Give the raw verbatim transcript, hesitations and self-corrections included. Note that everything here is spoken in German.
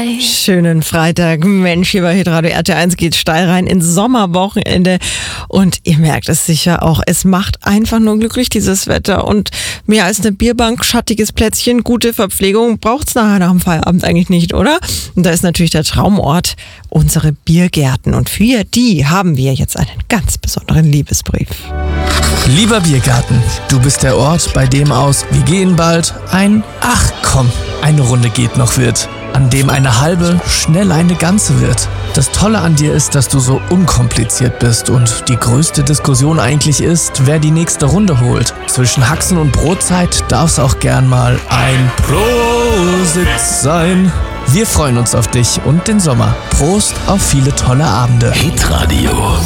drei. Schönen Freitag. Mensch, hier bei Hitradio R T eins geht steil rein ins Sommerwochenende. Und ihr merkt es sicher auch, es macht einfach nur glücklich, dieses Wetter. Und mehr als eine Bierbank, schattiges Plätzchen, gute Verpflegung braucht's nachher nach dem Feierabend eigentlich nicht, oder? Und da ist natürlich der Traumort unsere Biergärten. Und für die haben wir jetzt einen ganz besonderen Liebesbrief. Lieber Biergarten, du bist der Ort, bei dem aus "Wir gehen bald" ein "Ach komm, eine Runde geht noch" wird, an dem eine halbe schnell eine ganze wird. Das Tolle an dir ist, dass du so unkompliziert bist und die größte Diskussion eigentlich ist, wer die nächste Runde holt. Zwischen Haxen und Brotzeit darf's auch gern mal ein Prosit sein. Wir freuen uns auf dich und den Sommer. Prost auf viele tolle Abende. Hitradio